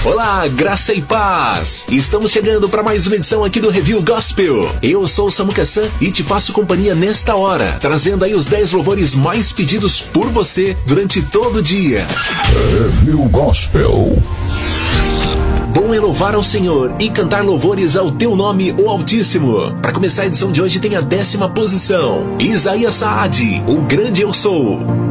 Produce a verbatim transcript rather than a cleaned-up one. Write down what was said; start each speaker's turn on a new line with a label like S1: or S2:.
S1: Olá, graça e paz! Estamos chegando para mais uma edição aqui do Review Gospel. Eu sou o Samuca San e te faço companhia nesta hora, trazendo aí os dez louvores mais pedidos por você durante todo o dia.
S2: Review Gospel.
S1: Bom é louvar ao Senhor e cantar louvores ao teu nome, o Altíssimo. Para começar a edição de hoje tem a décima posição, Isaías Saad, o grande eu sou.